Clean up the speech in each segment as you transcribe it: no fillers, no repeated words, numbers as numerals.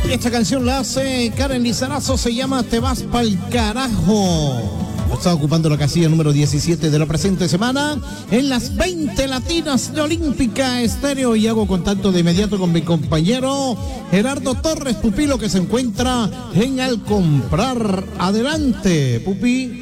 Esta canción la hace Karen Lizarazo, se llama Te vas pa'l carajo. Está ocupando la casilla número 17 de la presente semana en las 20 latinas de Olímpica Estéreo, y hago contacto de inmediato con mi compañero Gerardo Torres, pupilo, que se encuentra en Al Comprar. Adelante, pupi.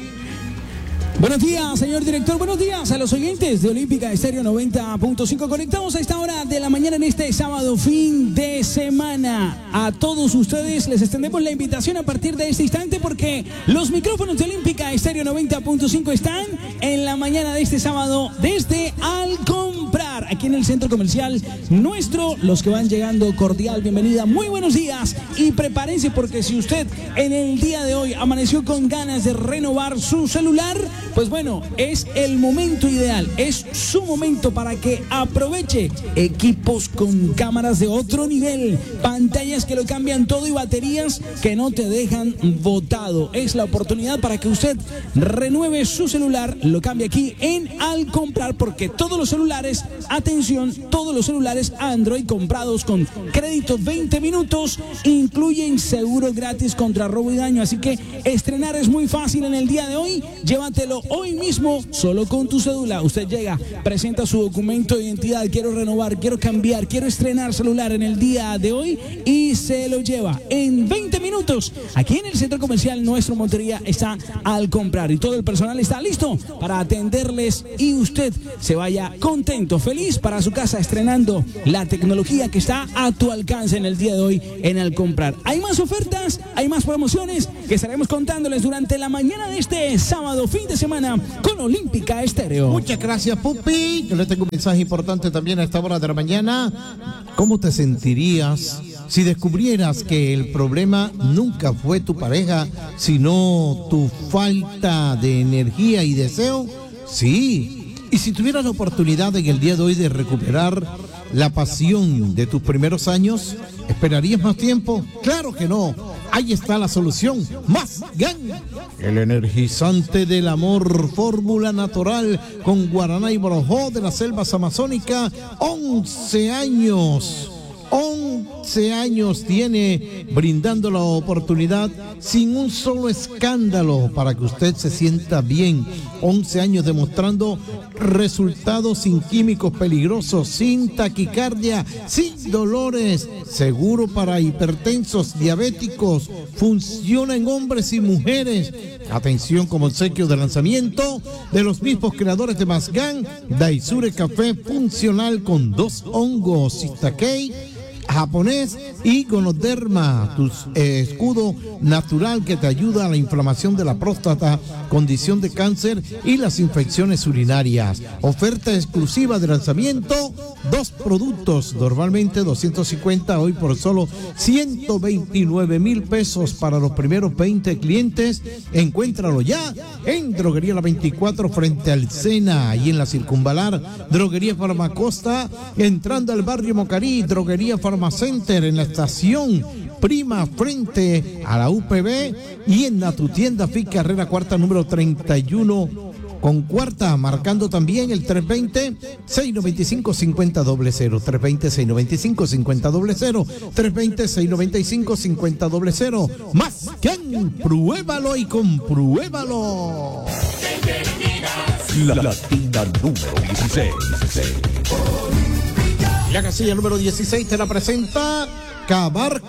Buenos días, señor director. Buenos días a los oyentes de Olímpica Estéreo 90.5. Conectamos a esta hora de la mañana en este sábado, fin de semana. A todos ustedes les extendemos la invitación a partir de este instante, porque los micrófonos de Olímpica Estéreo 90.5 están en la mañana de este sábado desde Al Comprar, aquí en el centro comercial nuestro. Los que van llegando, cordial bienvenida, muy buenos días, y prepárense, porque si usted en el día de hoy amaneció con ganas de renovar su celular, pues bueno, es el momento ideal, es su momento para que aproveche equipos con cámaras de otro nivel, pantallas que lo cambian todo y baterías que no te dejan botado. Es la oportunidad para que usted renueve su celular, lo cambie aquí en Al Comprar, porque todos los celulares, atención, todos los celulares Android comprados con crédito 20 minutos incluyen seguro gratis contra robo y daño. Así que estrenar es muy fácil en el día de hoy. Llévatelo hoy mismo, solo con tu cédula. Usted llega, presenta su documento de identidad: quiero renovar, quiero cambiar, quiero estrenar celular en el día de hoy, y se lo lleva en 20 minutos. Aquí en el centro comercial nuestro Montería está Al Comprar, y todo el personal está listo para atenderles, y usted se vaya contento, feliz para su casa, estrenando la tecnología que está a tu alcance en el día de hoy en Al Comprar. Hay más ofertas, hay más promociones que estaremos contándoles durante la mañana de este sábado, fin de semana, con Olímpica Estéreo. Muchas gracias, pupi. Yo le tengo un mensaje importante también a esta hora de la mañana. ¿Cómo te sentirías si descubrieras que el problema nunca fue tu pareja, sino tu falta de energía y deseo? Sí. Y si tuvieras la oportunidad en el día de hoy de recuperar la pasión de tus primeros años, ¿esperarías más tiempo? Claro que no. Ahí está la solución. Mazgán, el energizante del amor, fórmula natural con guaraná y borojó de las selvas amazónicas. 11 años. 11 años tiene brindando la oportunidad sin un solo escándalo para que usted se sienta bien. 11 años demostrando resultados sin químicos peligrosos, sin taquicardia, sin dolores, seguro para hipertensos, diabéticos, funciona en hombres y mujeres. Atención, como obsequio de lanzamiento de los mismos creadores de Mazgán, Daisure Café funcional con 2 hongos, Istakei japonés y Gonoderma, tu escudo natural que te ayuda a la inflamación de la próstata, condición de cáncer y las infecciones urinarias. Oferta exclusiva de lanzamiento: 2 productos, normalmente 250, hoy por solo 129,000 pesos para los primeros 20 clientes. Encuéntralo ya en Droguería La 24 frente al Sena, y en la Circunvalar, Droguería Farmacosta, entrando al barrio Mocarí, Droguería Farmacenter en la estación Prima frente a la UPB, y en la tu tienda FIC Carrera Cuarta número 31 con cuarta, marcando también el 320-695-5000, 320-695-5000, 320-695-5000. Más que pruébalo y compruébalo. La latina número 16. La casilla número 16 te la presenta Cabarco.